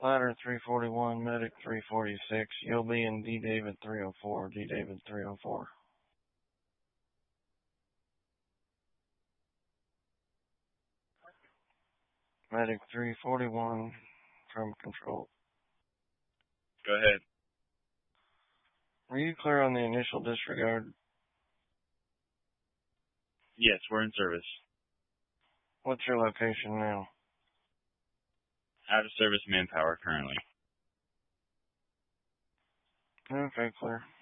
Ladder 341, Medic 346. You'll be in D. David 304, D. David 304. Medic 341 from control. Go ahead. Were you clear on the initial disregard? Yes, we're in service. What's your location now? Out of service manpower currently. Okay, clear.